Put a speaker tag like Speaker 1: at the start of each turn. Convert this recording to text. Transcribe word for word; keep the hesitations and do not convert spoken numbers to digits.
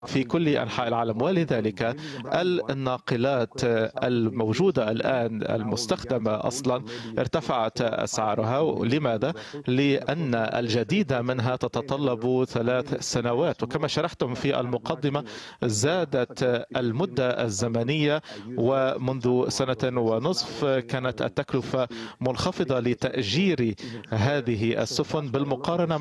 Speaker 1: في كل أنحاء العالم، ولذلك الناقلات الموجودة الآن المستخدمة أصلا ارتفعت أسعارها. لماذا؟ لأن الجديد منها تتطلب ثلاث سنوات، وكما شرحتم في المقدمة زادت المدة الزمنية، ومنذ سنة ونصف كانت التكلفة منخفضة لتأجير هذه السفن بالمقارنة